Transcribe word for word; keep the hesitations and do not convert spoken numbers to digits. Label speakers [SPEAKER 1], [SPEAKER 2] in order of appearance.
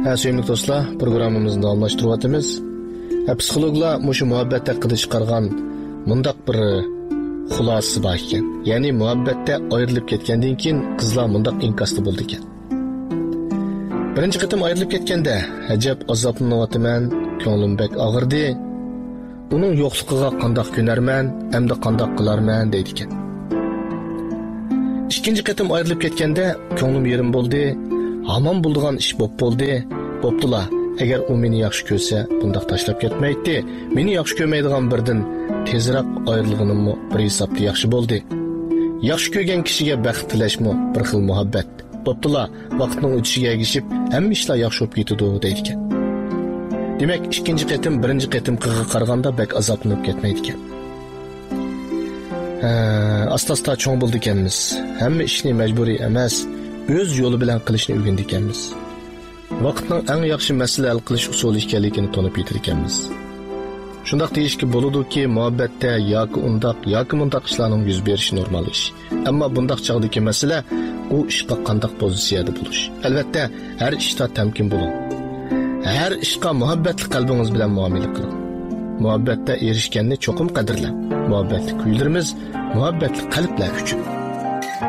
[SPEAKER 1] Ha, sevimli do'stlar, programmamizni davomlashtiryapmiz. Ha, psixologlar mushu muhabbat haqida chiqargan mundaq bir xulosasi bor ekan. Ya'ni muhabbatda ayrilib ketgandan keyin qizlar mundaq inkosda bo'ldi ekan. Birinchi qatim ayrilib ketganda, ajab azoblanyapman, ko'nglim bek og'irdi. Uning yo'qligiga qandoq ko'narman, hamda qandoq qilarman deydi ekan. Ikkinchi qatim ayrilib ketganda, ko'nglim yerim bo'ldi. Hamon bo'ldigan ish bo'p bo'ldi. Bo'ptila, agar u meni yaxshi ko'rsa, bundaq tashlab ketmaydi. Meni yaxshi ko'rmaydigan birdan tezroq ayrilganimmi bir hisobda yaxshi bo'ldi. Yaxshi ko'rgan kishiga baxt tilashmi bir xil muhabbat. Bo'ptila, vaqtning o'tishiga ergishib, hamma ishlar yaxshi bo'lib ketadi deydi ekan. Demak, ikkinchi qatim birinchi qatimga qaraganda bak azoblanib ketmaydi ekan. Ha, asta-asta cho'ng bo'ldi ekanmiz. Hamma ishni majburiy emas, o'z yo'li bilan qilishni o'rgandik ekanmiz. Vaqtning eng yaxshi masala hal qilish usuli ekanligini tonib yetir ekanmiz. Shundaq deyishki bo'ladiki, muhabbatda yoki undaq yoki mundaq ishlarning yuz berishi normal ish. Ammo bundaq chog'dagi masala u ishga qanday pozitsiyada bo'lish. Albatta, har ishda tamkin bo'ling. Har ishga muhabbatli qalbingiz bilan muomala qiling. Muhabbatda erishganni cho'qim qadrlang. Muhabbatli kuylarimiz muhabbatli qalblar uchun.